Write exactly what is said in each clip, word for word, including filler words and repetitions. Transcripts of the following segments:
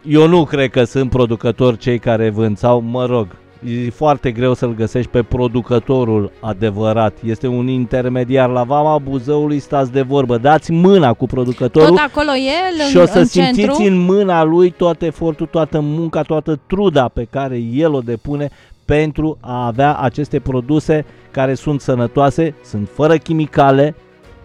eu nu cred că sunt producători cei care vând, sau mă rog, e foarte greu să-l găsești pe producătorul adevărat. Este un intermediar. La Vama Buzăului stați de vorbă, dați mâna cu producătorul. Tot acolo el, și o să în simțiți centru? în mâna lui tot efortul, toată munca, toată truda pe care el o depune pentru a avea aceste produse care sunt sănătoase, sunt fără chimicale,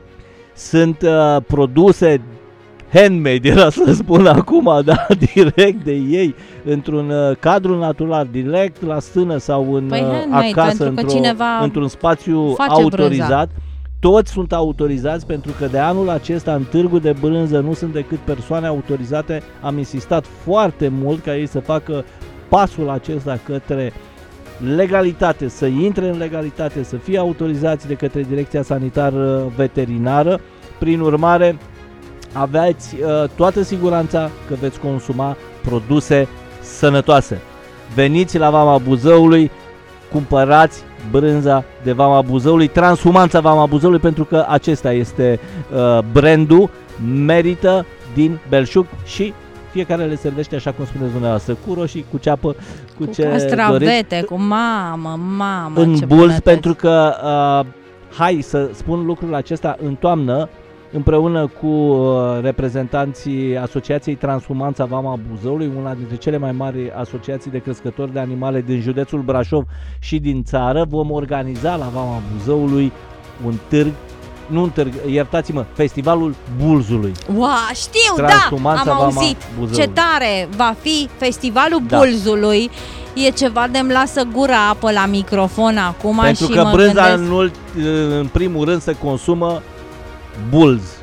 sunt uh, produse handmade, era să spun acum, da, direct de ei, într-un uh, cadru natural, direct la stână sau în Păi uh, handmade, acasă, pentru că într-o, cineva într-un spațiu face autorizat. brânza. Toți sunt autorizați, pentru că de anul acesta în târgul de brânză nu sunt decât persoane autorizate. Am insistat foarte mult ca ei să facă pasul acesta către legalitate, să intre în legalitate, să fie autorizați de către Direcția Sanitară Veterinară. Prin urmare, aveți uh, toată siguranța că veți consuma produse sănătoase. Veniți la Vama Buzăului, cumpărați brânza de Vama Buzăului, Transhumanța Vama Buzăului, pentru că acesta este uh, brandul, merită din belșug și fiecare le servește așa cum spuneți dumneavoastră, cu roșii, cu ceapă, cu, cu ce castravete, doriți, cu mamă, mamă, în ce bulți, bunătăți. pentru că uh, hai să spun lucrul acesta, în toamnă, împreună cu uh, reprezentanții Asociației Transhumanța Vama Buzăului, una dintre cele mai mari asociații de crescători de animale din județul Brașov și din țară, vom organiza la Vama Buzăului un târg, nu un târg, iertați-mă, Festivalul Bulzului. Wow, știu, da, Transhumanța am Vama auzit Buzăului. ce tare va fi Festivalul Da. Bulzului. E ceva de-mi lasă gura apă la microfon acum. Pentru și că mă brânza gândesc, în, ult, în primul rând se consumă bulz.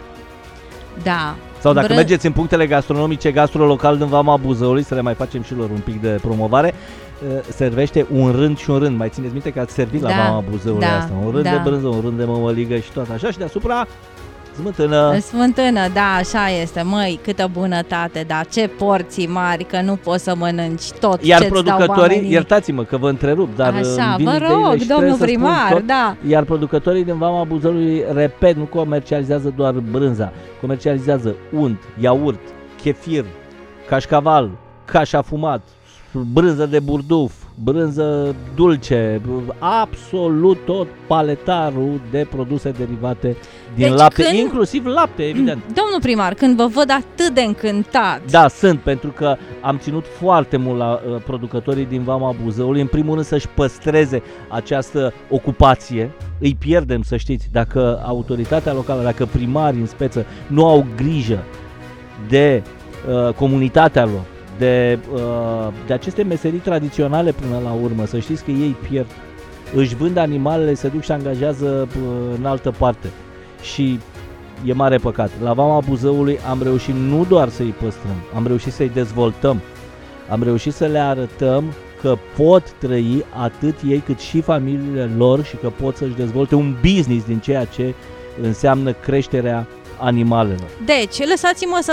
da, Sau dacă Brân- mergeți în punctele gastronomice Gastrolocal din Vama Buzăului, să le mai facem și lor un pic de promovare, servește un rând și un rând. Mai țineți minte că ați servit Da, la Vama Buzăului da, asta? Un rând da. de brânză, un rând de mămăligă și tot așa. Și deasupra smântână. Smântână, da, așa este, măi, câtă bunătate, da, ce porții mari, că nu poți să mănânci tot Iar ce-ți dau producătorii, oamenii. iertați-mă că vă întrerup, dar Așa, îmi vin vă ideile rog, și domnul trebuie să spun primar, tot. da. Iar producătorii din Vama Buzăului, repet, nu comercializează doar brânza, comercializează unt, iaurt, chefir, cașcaval, caș afumat, brânză de burduf, brânză dulce, absolut tot paletarul de produse derivate din Deci lapte, când- inclusiv lapte, evident. Domnul primar, când vă văd atât de încântat, Da, sunt, pentru că am ținut foarte mult la uh, producătorii din Vama Buzăului, în primul rând să-și păstreze această ocupație. Îi pierdem, să știți, dacă autoritatea locală, dacă primarii în speță nu au grijă de uh, comunitatea lor, de, uh, de aceste meserii tradiționale până la urmă, să știți că ei pierd. Își vând animalele, se duc și angajează uh, în altă parte. Și e mare păcat. La Vama Buzăului am reușit nu doar să-i păstrăm, am reușit să-i dezvoltăm. Am reușit să le arătăm că pot trăi atât ei cât și familiile lor și că pot să-și dezvolte un business din ceea ce înseamnă creșterea animalelor. deci lăsați-mă să